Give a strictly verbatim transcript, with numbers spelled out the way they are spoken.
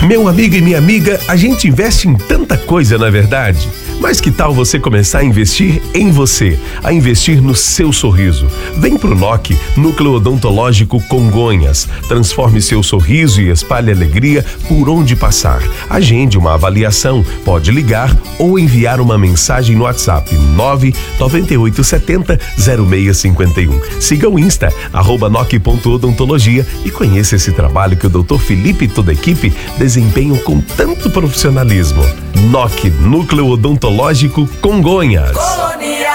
Meu amigo e minha amiga, a gente investe em tanta coisa, na verdade. Mas que tal você começar a investir em você, a investir no seu sorriso? Vem pro N O C, Núcleo Odontológico Congonhas. Transforme seu sorriso e espalhe alegria por onde passar. Agende uma avaliação, pode ligar ou enviar uma mensagem no WhatsApp nove nove oito sete zero zero seis cinco um. Siga o Insta, arroba noc ponto odontologia e conheça esse trabalho que o doutor Felipe e toda a equipe desempenham com tanto profissionalismo. N O C, Núcleo Odontológico Congonhas.